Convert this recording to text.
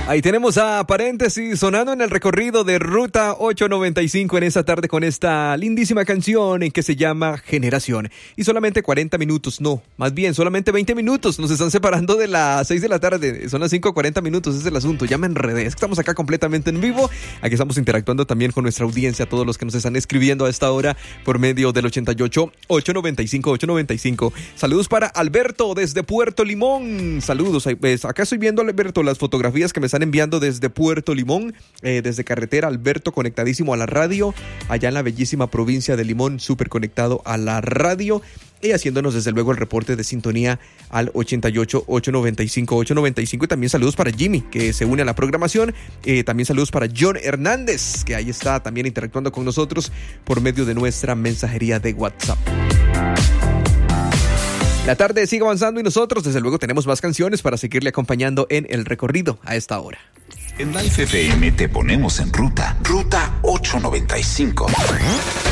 Ahí tenemos a Paréntesis sonando en el recorrido de Ruta 895 en esta tarde con esta lindísima canción que se llama Generación. Y solamente 40 minutos, no, más bien solamente 20 minutos nos están separando de las 6 de la tarde. Son las 5:40 minutos, ese es el asunto, ya me enredé. Es que estamos acá completamente en vivo. Aquí estamos interactuando también con nuestra audiencia, todos los que nos están escribiendo a esta hora por medio del 88-895-895. Saludos para Alberto desde Puerto Limón. Saludos, pues acá estoy viendo, Alberto, las fotografías que me están enviando desde Puerto Limón, desde carretera. Alberto conectadísimo a la radio, allá en la bellísima provincia de Limón, súper conectado a la radio y haciéndonos desde luego el reporte de sintonía al 88-895-895. Y también saludos para Jimmy, que se une a la programación. También saludos para John Hernández, que ahí está también interactuando con nosotros por medio de nuestra mensajería de WhatsApp. La tarde sigue avanzando y nosotros desde luego tenemos más canciones para seguirle acompañando en el recorrido a esta hora. En Life FM te ponemos en ruta. Ruta 895.